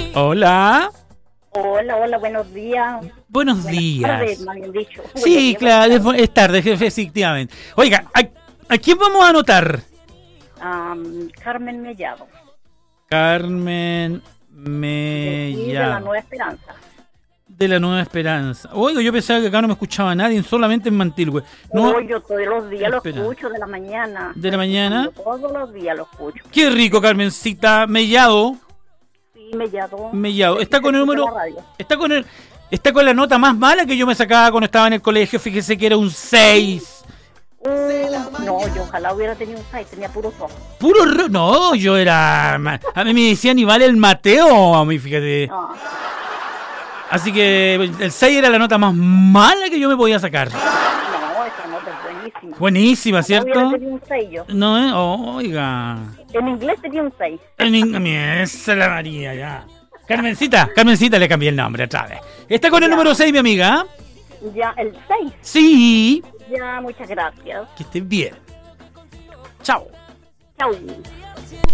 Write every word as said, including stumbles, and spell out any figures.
Hola. Hola, hola, buenos días. Buenos Buenas días. tardes, me habían dicho. Sí, Buenos días, claro, buenas es, es tarde, jefe, efectivamente. Oiga, ¿a, a quién vamos a anotar? tardes. Um, Carmen Mellado, Carmen de, aquí, de la Mellado. Nueva Esperanza. De la Nueva Esperanza. Oiga, yo pensaba que acá no me escuchaba nadie, solamente en Mantilhue. No, Oh, yo todos los días Espera. lo escucho, de la mañana. ¿De la mañana? Todos los días lo escucho. Qué rico, Carmencita Mellado. Sí, Mellado. Mellado. Está con el Escucho número. la radio. Está con el. Está con la nota más mala que yo me sacaba cuando estaba en el colegio. Fíjese que era un seis. Uh, no, yo ojalá hubiera tenido un seis, tenía puros ojos. Puro. ro- No, yo era. ma- A mí me decían igual el Mateo. A mí, fíjate. Ah, Así que el seis era la nota más mala que yo me podía sacar. no, esa nota es buenísima. Buenísima, Ojalá ¿cierto? hubiera tenido un seis yo. No, ¿eh? Oiga. En inglés tenía un seis. En ing- Esa es la María, ya. Carmencita, Carmencita le cambié el nombre otra vez. Está con el Ya. número seis, mi amiga. Ya, el seis. Sí. Ya, muchas gracias. Que estés bien. Chao. Chau.